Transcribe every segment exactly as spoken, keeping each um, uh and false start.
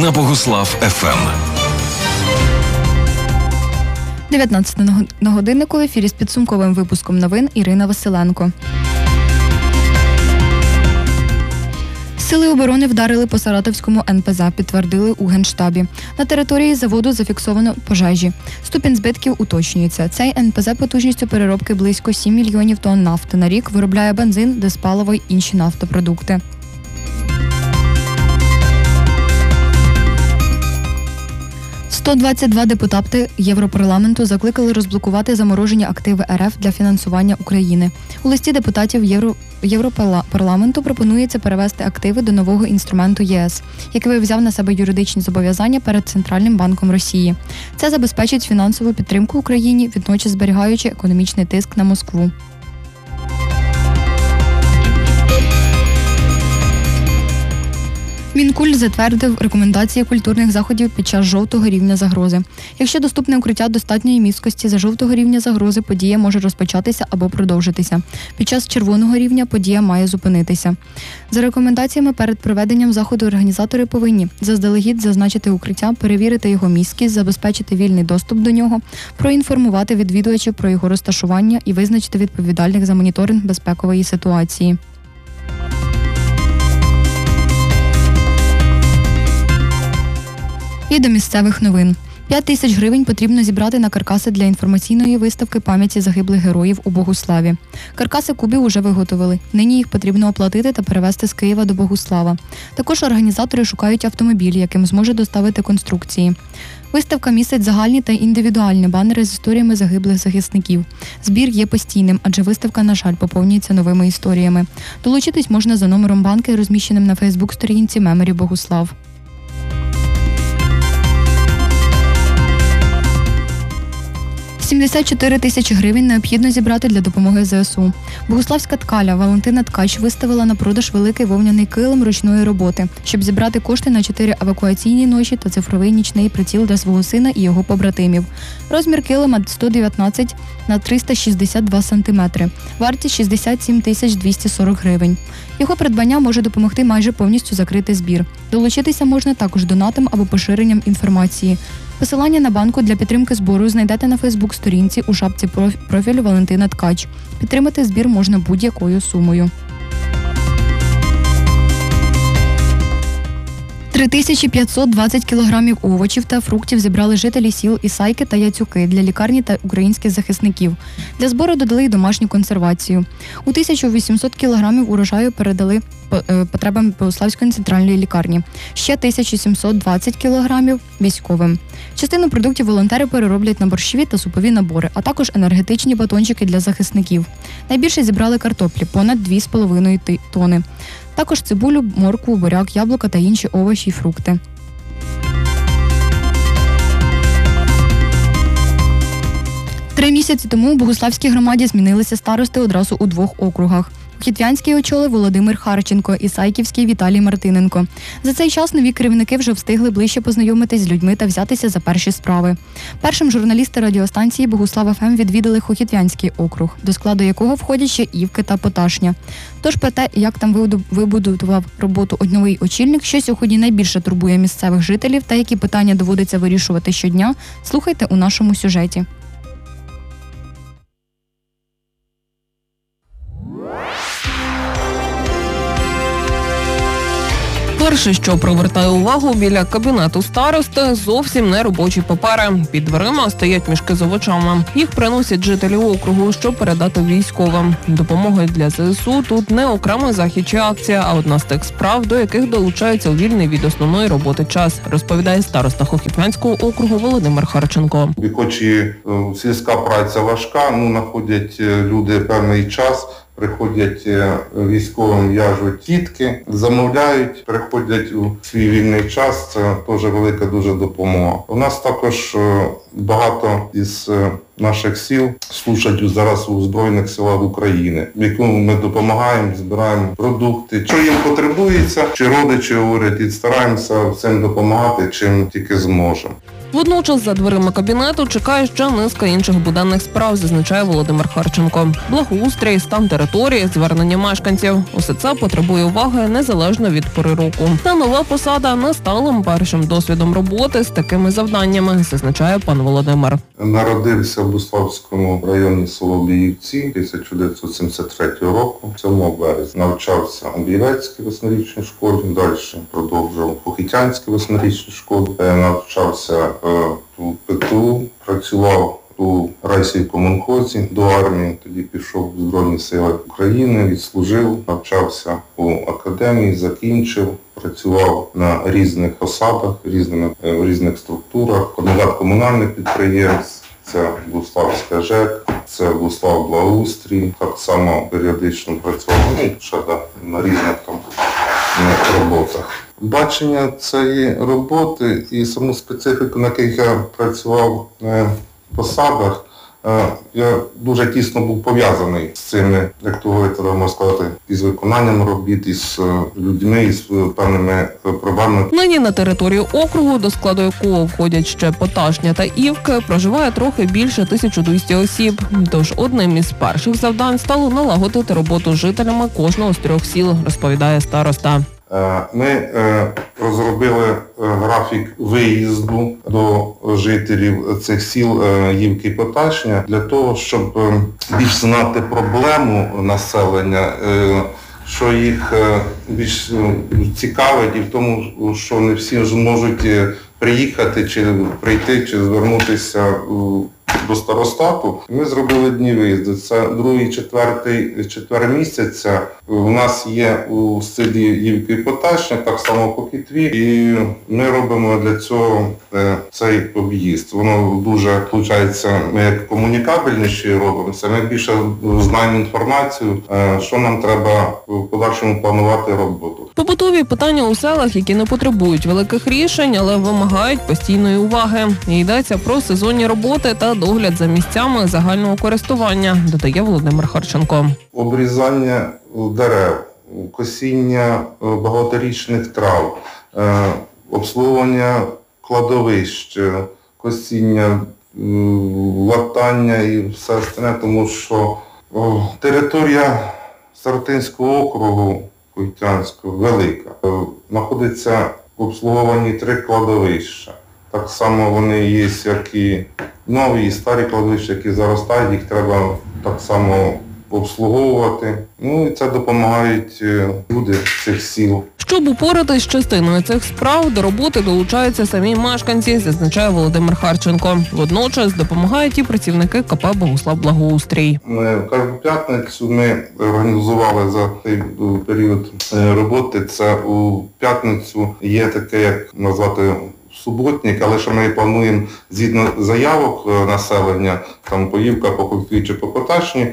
на Богуслав еф ем. дев'ятнадцята на годиннику в ефірі з підсумковим випуском новин Ірина Василенко. Сили оборони вдарили по Саратовському ен пе зе, підтвердили у Генштабі. На території заводу зафіксовано пожежі. Ступінь збитків уточнюється. Цей ен пе зе потужністю переробки близько сім мільйонів тонн нафти на рік виробляє бензин, диспаливо й інші нафтопродукти. сто двадцять два депутати Європарламенту закликали розблокувати заморожені активи ер еф для фінансування України. У листі депутатів Євро... Європарламенту пропонується перевести активи до нового інструменту є ес, який взяв на себе юридичні зобов'язання перед Центральним банком Росії. Це забезпечить фінансову підтримку Україні, водночас зберігаючи економічний тиск на Москву. Мінкульт затвердив рекомендації культурних заходів під час жовтого рівня загрози. Якщо доступне укриття достатньої місткості, за жовтого рівня загрози подія може розпочатися або продовжитися. Під час червоного рівня подія має зупинитися. За рекомендаціями перед проведенням заходу організатори повинні заздалегідь зазначити укриття, перевірити його місткість, забезпечити вільний доступ до нього, проінформувати відвідувачів про його розташування і визначити відповідальних за моніторинг безпекової ситуації. І до місцевих новин. п'ять тисяч гривень потрібно зібрати на каркаси для інформаційної виставки пам'яті загиблих героїв у Богуславі. Каркаси кубів уже виготовили. Нині їх потрібно оплатити та перевезти з Києва до Богуслава. Також організатори шукають автомобіль, яким зможе доставити конструкції. Виставка містить загальні та індивідуальні банери з історіями загиблих захисників. Збір є постійним, адже виставка, на жаль, поповнюється новими історіями. Долучитись можна за номером банки, розміщеним на фейсбук-сторінці Меморі Богуслав. сімдесят чотири тисячі гривень необхідно зібрати для допомоги зе ес у. Богуславська ткаля Валентина Ткач виставила на продаж великий вовняний килим ручної роботи, щоб зібрати кошти на чотири евакуаційні ноші та цифровий нічний приціл для свого сина і його побратимів. Розмір килима сто дев'ятнадцять на триста шістдесят два сантиметри. Вартість шістдесят сім тисяч двісті сорок гривень. Його придбання може допомогти майже повністю закрити збір. Долучитися можна також донатом або поширенням інформації. Посилання на банку для підтримки збору знайдете на фейсбук-сторінці у шапці профілю Валентина Ткач. Підтримати збір можна будь-якою сумою. три тисячі п'ятсот двадцять кілограмів овочів та фруктів зібрали жителі сіл Ісайки та Яцюки для лікарні та українських захисників. Для збору додали й домашню консервацію. У тисячу вісімсот кілограмів урожаю передали потребам Богуславської центральної лікарні. Ще тисячу сімсот двадцять кілограмів військовим. Частину продуктів волонтери перероблять на борщові та супові набори, а також енергетичні батончики для захисників. Найбільше зібрали картоплі – понад дві з половиною тони. Також цибулю, моркву, буряк, яблука та інші овочі й фрукти. Три місяці тому у Богуславській громаді змінилися старости одразу у двох округах. Хітвянський очолив Володимир Харченко, Ісайківський Віталій Мартиненко. За цей час нові керівники вже встигли ближче познайомитись з людьми та взятися за перші справи. Першим журналісти радіостанції Богуслав еф ем відвідали Хохітвянський округ, до складу якого входять ще Івки та Поташня. Тож про те, як там вибудував роботу новий очільник, що сьогодні найбільше турбує місцевих жителів та які питання доводиться вирішувати щодня, слухайте у нашому сюжеті. Перше, що привертає увагу біля кабінету старости, зовсім не робочі папери. Під дверима стоять мішки з овочами. Їх приносять жителі округу, щоб передати військовим. Допомога для зе ес у тут не окремий захід чи акція, а одна з тих справ, до яких долучаються у вільний від основної роботи час, розповідає староста Хохітвянського округу Володимир Харченко. І хоч і сільська праця важка, ну, знаходять люди певний час, приходять військовим, в'яжуть тітки, замовляють, приходять у свій вільний час, це теж велика дуже допомога. У нас також багато із наших сіл служать зараз у Збройних силах України, в якому ми допомагаємо, збираємо продукти. Що їм потребується, чи родичі говорять, і стараємося всім допомагати, чим тільки зможемо. Водночас за дверима кабінету чекає ще низка інших буденних справ, зазначає Володимир Харченко. Благоустрій, стан території, звернення мешканців. Усе це потребує уваги незалежно від пори року. Та нова посада не сталим першим досвідом роботи з такими завданнями, зазначає пан Володимир. Народився в Буславському районі село Біївці тисяча дев'ятсот сімдесят третього року, сьомого березня. Навчався у Бієвецькій восьмирічній школі, далі продовжував у Похитянській восьмирічній школі, навчався у ПТУ, працював у райсівкомунхозі до армії, тоді пішов в Збройні Сили України, відслужив, навчався у академії, закінчив, працював на різних посадах, різними, в різних структурах, координат комунальних підприємств, це Буславська ЖЕК, це Буслав Благоустрій, так само періодично працював, ну, ще да, на різних там роботах. Бачення цієї роботи і саму специфіку, на яких я працював в посадах, я дуже тісно був пов'язаний з цими, як то говорити, можна сказати, із виконанням робіт, із людьми, із певними проблемами. Нині на території округу, до складу якого входять ще Поташня та Івки, проживає трохи більше тисяча двісті осіб. Тож одним із перших завдань стало налагодити роботу з жителями кожного з трьох сіл, розповідає староста. Ми розробили графік виїзду до жителів цих сіл Івки і Поташня для того, щоб більш знати проблему населення, що їх більш цікавить і в тому, що не всі ж можуть приїхати, чи прийти, чи звернутися до старостату. Ми зробили дні виїзду. Це другий, четвертий, четвер місяця. У нас є у селі Івки і Поташня, так само по Кітві, і ми робимо для цього цей об'їзд. Воно дуже, виходить, ми як комунікабельніші робимося, ми більше знаємо інформацію, що нам треба в подальшому планувати роботу. Побутові питання у селах, які не потребують великих рішень, але вимагають постійної уваги. І йдеться про сезонні роботи та догляд за місцями загального користування, додає Володимир Харченко. Обрізання дерев, косіння багаторічних трав, обслуговування кладовищ, косіння, латання і все остальне, тому що територія Старостинського округу Похитянського велика. Знаходиться в обслуговуванні три кладовища. Так само вони є, як і нові, і старі кладовища, які заростають, їх треба так само обслуговувати. Ну і це допомагають люди цих сіл. Щоб упоратись з частиною цих справ, до роботи долучаються самі мешканці, зазначає Володимир Харченко. Водночас допомагають і працівники КП «Богуслав Благоустрій». Кожну п'ятницю ми організували за цей період роботи. Це у п'ятницю є таке, як назвати, суботник, але що ми плануємо згідно заявок населення, там по Івка, по Кутві чи по Поташні,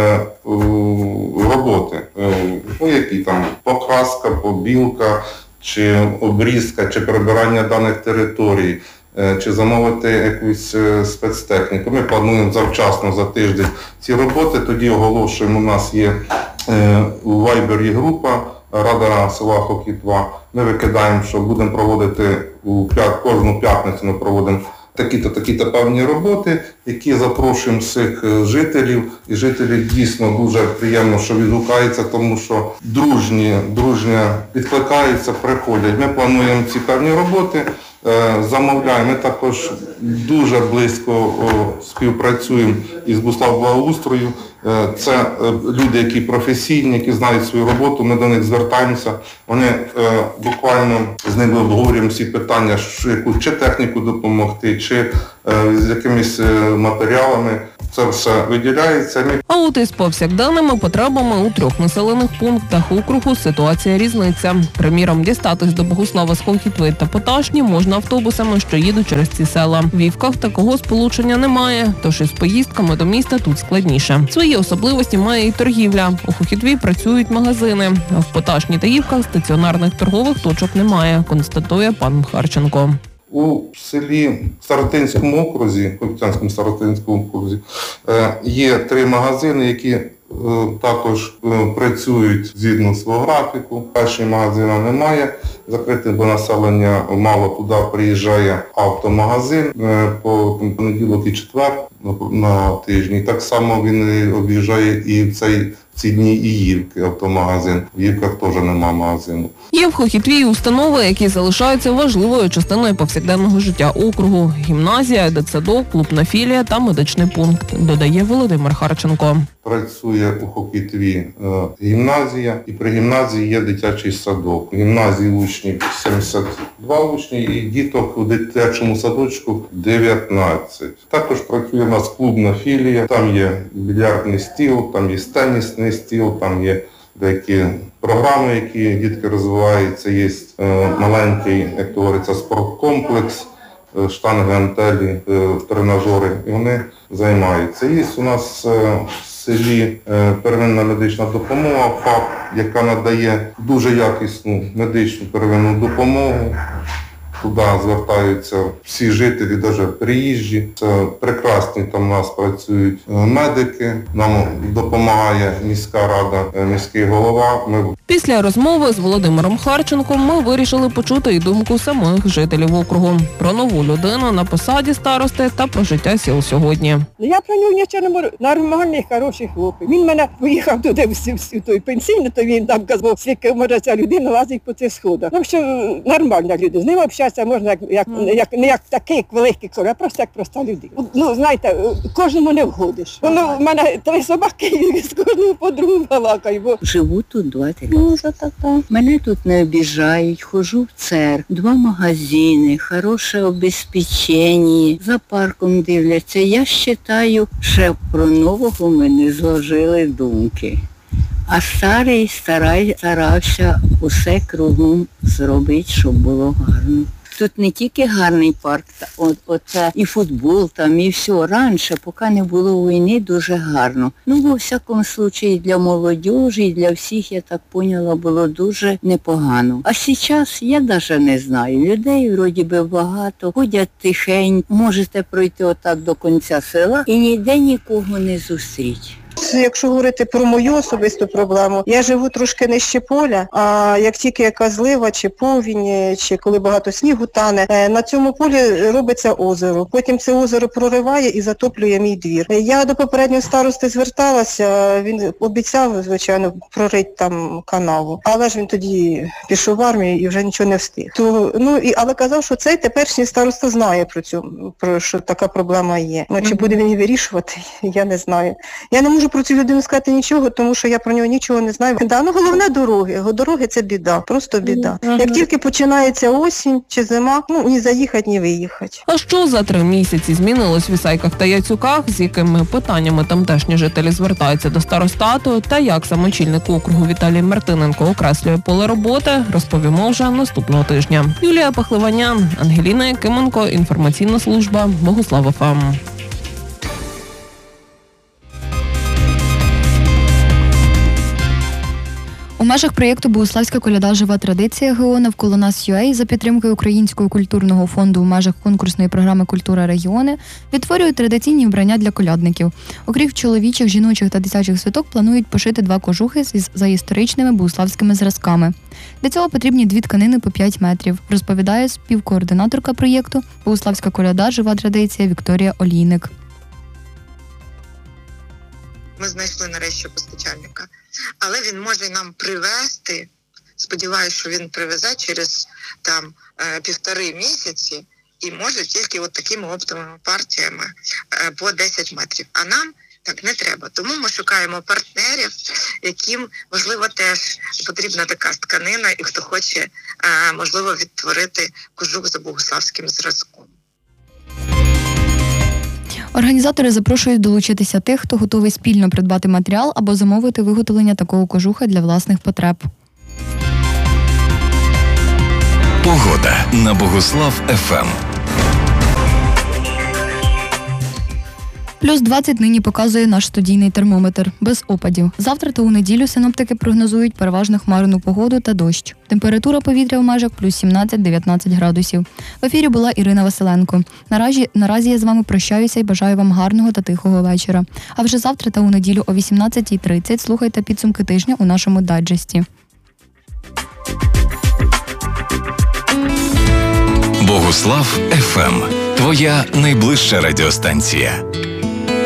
роботи. Ну, які там покраска, побілка, чи обрізка, чи прибирання даних територій, чи замовити якусь спецтехніку. Ми плануємо завчасно, за тиждень ці роботи, тоді оголошуємо, у нас є у Вайбері група Рада села Хокітва. Ми викидаємо, що будемо проводити у п'ят, кожну п'ятницю ми проводимо такі-то, такі-то певні роботи, які запрошуємо всіх жителів. І жителі дійсно дуже приємно, що відгукаються, тому що дружні, дружні відкликаються, приходять. Ми плануємо ці певні роботи, замовляємо. Ми також дуже близько співпрацюємо із Буслав Благоустрою. Це люди, які професійні, які знають свою роботу, ми до них звертаємося. Вони буквально з ними обговорюємо всі питання, яку чи техніку допомогти, чи з якимись матеріалами. Це все виділяється. А от із повсякденними потребами у трьох населених пунктах округу ситуація різниця. Приміром, дістатись до Богуслава з Хокітви та Поташні можна автобусами, що їдуть через ці села. В Івках такого сполучення немає, тож із поїздками до міста тут складніше. Свої особливості має і торгівля. У Хокітві працюють магазини, а в Поташні та Івках стаціонарних торгових точок немає, констатує пан Харченко. У селі Старостинському окрузі, Похитянському Старостинському окрузі, є три магазини, які також працюють згідно свого графіку. Перший магазину немає закритий, бо населення мало туди приїжджає автомагазин по понеділок і четвер на тижні. Так само він об'їжджає і в цей в ці дні і Ївки автомагазин. В Ївках теж немає магазину. Є в Хохітві установи, які залишаються важливою частиною повсякденного життя округу. Гімназія, дитсадок, клубна філія та медичний пункт, додає Володимир Харченко. Працює у Хохітві е, гімназія, і при гімназії є дитячий садок. В гімназії учнів сімдесят два учні і діток у дитячому садочку дев'ятнадцять. Також працює у нас клубна філія, там є більярдний стіл, там є тенісний стіл, там є деякі програми, які дітки розвиваються. Є е, маленький, як говориться, спорткомплекс, е, штанги, гантелі, е, тренажери, і вони займаються. Є у нас е, в селі е, первинна медична допомога, ФАП, яка надає дуже якісну медичну первинну допомогу. Туди звертаються всі жителі, навіть приїжджі. Це прекрасні там у нас працюють медики, нам допомагає міська рада, міський голова. Ми... Після розмови з Володимиром Харченком ми вирішили почути і думку самих жителів округу про нову людину на посаді старости та про життя сіл сьогодні. Я про нього нічого не можу. Нормальний, хороший хлопець. Він мене поїхав туди в той пенсійний, то він там казав, скільки може ця людина лазить по цих сходах. Ну, що нормальна людина. З ним общатися можна як, як, як, не як такий, як великий, а просто як проста людина. Ну, знаєте, кожному не вгодиш. Воно в мене три собаки, з кожного подругу балакаю. Бо... Живу тут двадцять років. Ну, за така. Мене тут не обіжають, ходжу в церкву, два магазини, хороше обезпечення, за парком дивляться. Я вважаю, що про нового ми не зложили думки. А старий старай, старався усе кругом зробити, щоб було гарно. Тут не тільки гарний парк, от, оце і футбол там, і все. Раніше, поки не було війни, дуже гарно. Ну, во всякому случаї, для молодіжі, і для всіх, я так поняла, було дуже непогано. А зараз я навіть не знаю. Людей вроді би багато, ходять тихенько, можете пройти отак до кінця села і ніде нікого не зустріти. Якщо говорити про мою особисту проблему, я живу трошки нижче поля, а як тільки якась злива, чи повінь, чи коли багато снігу тане, на цьому полі робиться озеро. Потім це озеро прориває і затоплює мій двір. Я до попереднього старости зверталася, він обіцяв, звичайно, прорити там канаву, але ж він тоді пішов в армію і вже нічого не встиг. То, ну, і, але казав, що цей теперішній староста знає про цю, про що така проблема є. Ну, чи буде він її вирішувати, я не знаю. Я не можу про цю людину сказати нічого, тому що я про нього нічого не знаю. Да, ну головне дороги. Дороги – це біда, просто біда. Mm-hmm. Як тільки починається осінь чи зима, ну ні заїхати, ні виїхати. А що за три місяці змінилось в Ісайках та Яцюках, з якими питаннями тамтешні жителі звертаються до старостату, та як сам очільник округу Віталій Мартиненко окреслює поле роботи, розповімо вже наступного тижня. Юлія Пахливанян, Ангеліна Якименко, інформаційна служба Богуслав еф ем. У межах проєкту «Богуславська коляда. Жива традиція ГО навколо нас ЮА» за підтримкою Українського культурного фонду у межах конкурсної програми «Культура регіони» відтворюють традиційні вбрання для колядників. Окрім чоловічих, жіночих та дитячих свиток, планують пошити два кожухи за історичними богуславськими зразками. Для цього потрібні дві тканини по п'ять метрів, розповідає співкоординаторка проєкту «Богуславська коляда. Жива традиція» Вікторія Олійник. Ми знайшли нарешті постачальника, але він може нам привезти, сподіваюся, що він привезе через там півтори місяці і може тільки от такими оптовими партіями по десять метрів. А нам так не треба. Тому ми шукаємо партнерів, яким, можливо, теж потрібна така тканина і хто хоче, можливо, відтворити кожух за богуславським зразком. Організатори запрошують долучитися тих, хто готовий спільно придбати матеріал або замовити виготовлення такого кожуха для власних потреб. Погода на Богуслав еф ем. Плюс двадцять нині показує наш студійний термометр, без опадів. Завтра та у неділю синоптики прогнозують переважно хмарну погоду та дощ. Температура повітря у межах плюс сімнадцять-дев'ятнадцять градусів. В ефірі була Ірина Василенко. Наразі, наразі я з вами прощаюся і бажаю вам гарного та тихого вечора. А вже завтра та у неділю о вісімнадцятій тридцять слухайте підсумки тижня у нашому дайджесті. Богуслав еф ем. Твоя найближча радіостанція.